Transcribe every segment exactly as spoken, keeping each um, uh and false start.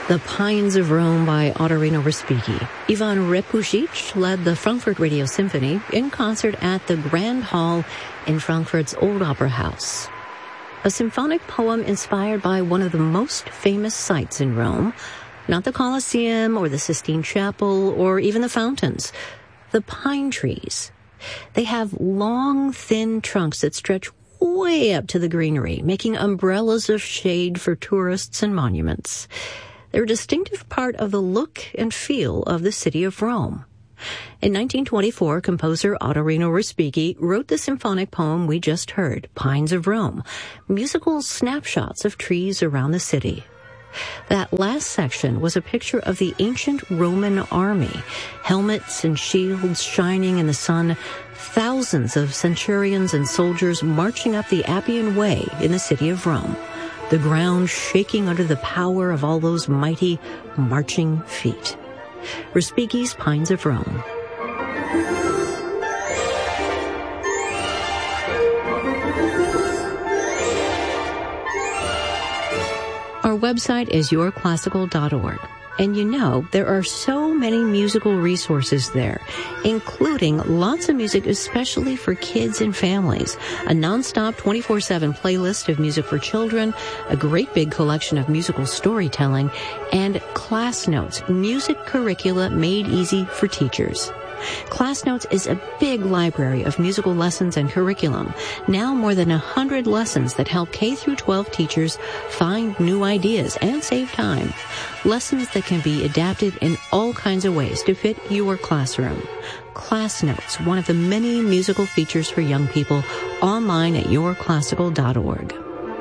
The Pines of Rome by Ottorino Respighi. Ivan Repusic led the Frankfurt Radio Symphony in concert at the Grand Hall in Frankfurt's Old Opera House. A symphonic poem inspired by one of the most famous sights in Rome, not the Colosseum or the Sistine Chapel or even the fountains, the pine trees. They have long, thin trunks that stretch way up to the greenery, making umbrellas of shade for tourists and monuments. They're a distinctive part of the look and feel of the city of Rome. In nineteen twenty-four, composer Ottorino Respighi wrote the symphonic poem we just heard, Pines of Rome, musical snapshots of trees around the city. That last section was a picture of the ancient Roman army, helmets and shields shining in the sun, thousands of centurions and soldiers marching up the Appian Way in the city of Rome, the ground shaking under the power of all those mighty marching feet. Respighi's Pines of Rome. Our website is your classical dot org. And you know, there are so many musical resources there, including lots of music especially for kids and families, a nonstop twenty-four seven playlist of music for children, a great big collection of musical storytelling, and Class Notes, music curricula made easy for teachers. Class Notes is a big library of musical lessons and curriculum. Now more than one hundred lessons that help K through twelve teachers find new ideas and save time. Lessons that can be adapted in all kinds of ways to fit your classroom. Class Notes, one of the many musical features for young people, online at your classical dot org.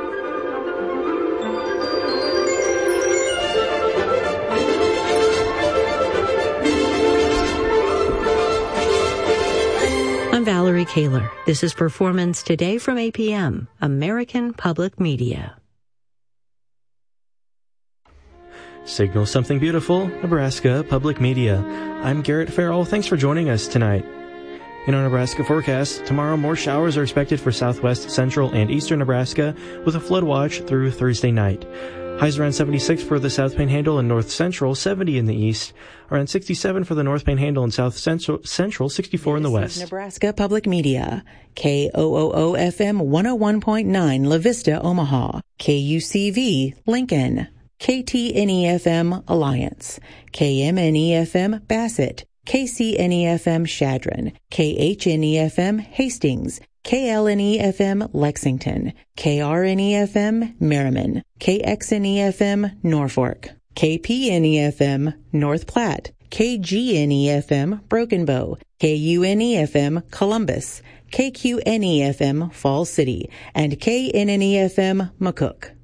Valerie Kaler. This is Performance Today from A P M, American Public Media. Signal something beautiful, Nebraska Public Media. I'm Garrett Farrell. Thanks for joining us tonight. In our Nebraska forecast, tomorrow more showers are expected for southwest, central, and eastern Nebraska with a flood watch through Thursday night. Highs around seventy-six for the South Panhandle and North Central, seventy in the east, around sixty-seven for the North Panhandle and South Central, Central sixty-four in the west. This is Nebraska Public Media, K O O O F M one oh one point nine La Vista, Omaha, K U C V, Lincoln, K T N E F M, Alliance, K M N E F M, Bassett, K C N E F M, Chadron, K H N E F M, Hastings, K L N E F M, Lexington, K R N E F M, Merriman, K X N E F M, Norfolk, K P N E F M, North Platte, K G N E F M, Broken Bow, K U N E F M, Columbus, K Q N E F M, Falls City, and K N N E F M, McCook.